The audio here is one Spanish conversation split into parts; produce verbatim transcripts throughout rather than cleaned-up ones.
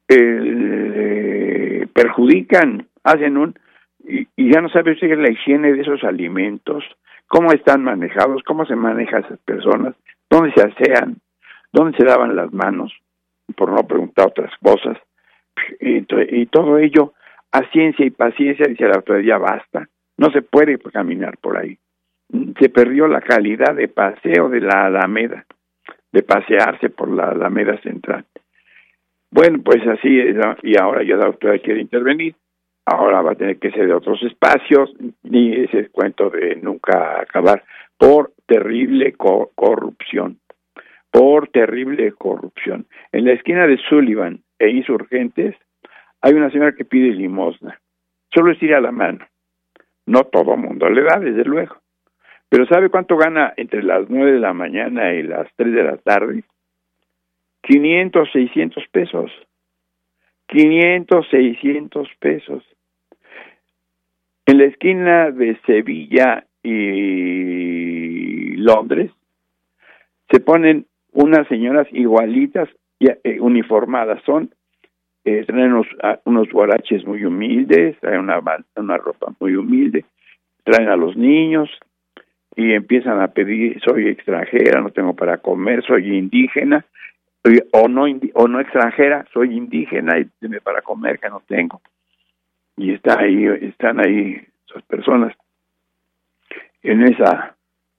eh, perjudican, hacen un... Y, y ya no sabe usted la higiene de esos alimentos, cómo están manejados, cómo se manejan esas personas, dónde se asean, dónde se lavan las manos, por no preguntar otras cosas. Y, y todo ello a ciencia y paciencia, dice la autoridad, basta, no se puede caminar por ahí. Se perdió la calidad de paseo de la Alameda, de pasearse por la Alameda Central. Bueno, pues así es, y ahora ya la autoridad quiere intervenir, ahora va a tener que ser de otros espacios, ni ese cuento de nunca acabar, por terrible co- corrupción, por terrible corrupción. En la esquina de Sullivan e Insurgentes hay una señora que pide limosna, solo es ir a la mano, no todo mundo le da, desde luego, pero ¿sabe cuánto gana entre las nueve de la mañana y las tres de la tarde? quinientos, seiscientos pesos, quinientos, seiscientos pesos. En la esquina de Sevilla y Londres se ponen unas señoras igualitas, eh, uniformadas, son eh, traen unos, unos guaraches muy humildes, traen una, una ropa muy humilde, traen a los niños y empiezan a pedir: soy extranjera, no tengo para comer, soy indígena, o no o no extranjera, soy indígena y dime para comer que no tengo. Y está ahí, están ahí esas personas en esa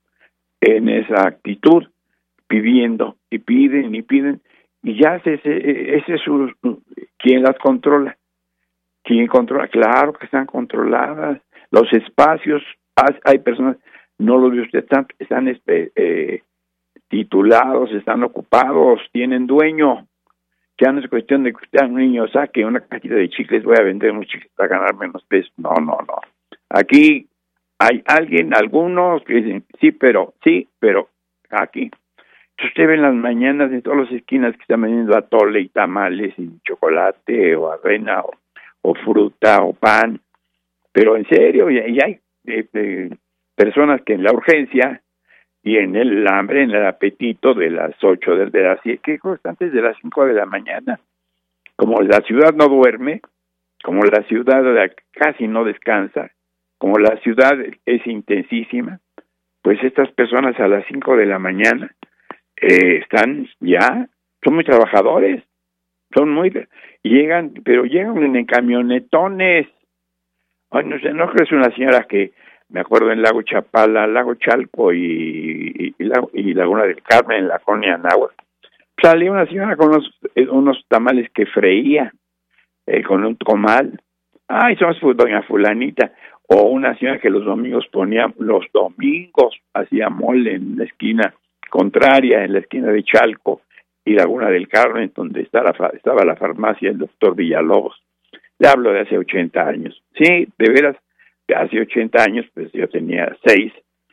en esa actitud, pidiendo y piden y piden, y ya ese, ese es su, ¿quién las controla? ¿Quién controla? Claro que están controladas, los espacios, hay personas, no lo ve usted tanto, están eh, titulados, están ocupados, tienen dueño. Ya no es cuestión de que usted a un niño saque una cajita de chicles, voy a vender unos chicles para ganar menos pesos. No, no, no. Aquí hay alguien, algunos que dicen, sí, pero, sí, pero, aquí. Usted ve en las mañanas en todas las esquinas que están vendiendo atole y tamales y chocolate o avena o, o fruta o pan. Pero en serio, y, y hay este, personas que en la urgencia y en el hambre, en el apetito de las ocho, de las siete, que antes de las cinco de la mañana. Como la ciudad no duerme, como la ciudad casi no descansa, como la ciudad es intensísima, pues estas personas a las cinco de la mañana eh, están ya, son muy trabajadores, son muy, llegan, pero llegan en camionetones. Ay, no sé, no creo que es una señora que, me acuerdo en Lago Chapala, Lago Chalco y, y, y, y Laguna del Carmen, en la colonia Anáhuac, salía una señora con unos, eh, unos tamales que freía, eh, con un comal. Ay, somos doña fulanita. O una señora que los domingos ponía, los domingos hacía mole en la esquina contraria, en la esquina de Chalco y Laguna del Carmen, donde estaba la, estaba la farmacia del doctor Villalobos. Le hablo de hace ochenta años. Sí, de veras, de hace ochenta años, pues yo tenía seis,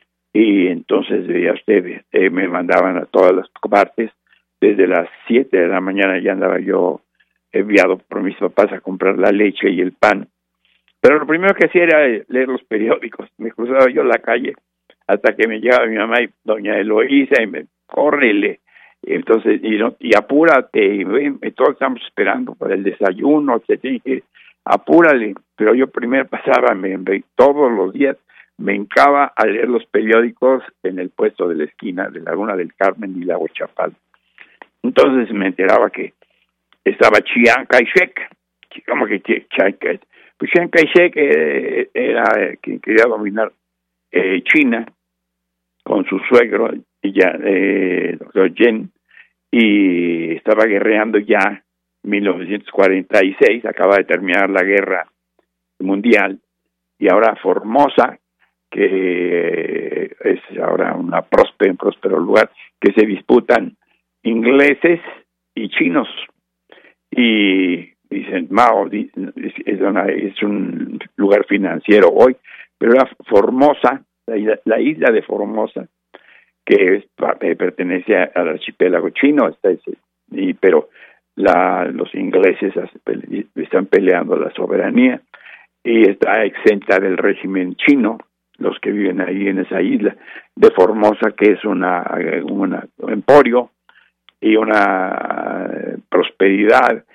y entonces veía usted, eh, me mandaban a todas las partes. Desde las siete de la mañana ya andaba yo enviado por mis papás a comprar la leche y el pan. Pero lo primero que hacía era leer los periódicos. Me cruzaba yo la calle hasta que me llegaba mi mamá y doña Eloísa y me, córrele. Entonces, y, no, y apúrate, y, y todos estamos esperando para el desayuno, se tiene que, apúrale. Pero yo primero pasaba, me, me, todos los días me hincaba a leer los periódicos en el puesto de la esquina de Laguna del Carmen y Lago Chapala. Entonces me enteraba que estaba Chiang Kai-shek, como que Chiang Kai-shek, pues Chiang Kai-shek eh, era quien quería dominar eh, China con su suegro, ya, eh, doctor Yen, y estaba guerreando ya en mil novecientos cuarenta y seis, acaba de terminar la guerra mundial, y ahora Formosa, que es ahora una próspero, un próspero lugar, que se disputan ingleses y chinos, y dicen Mao es, una, es un lugar financiero hoy, pero la Formosa, la isla, la isla de Formosa, que es, pertenece al archipiélago chino, está ese, y, pero la, los ingleses están peleando la soberanía y está exenta del régimen chino, los que viven ahí en esa isla de Formosa, que es una, una un emporio y una prosperidad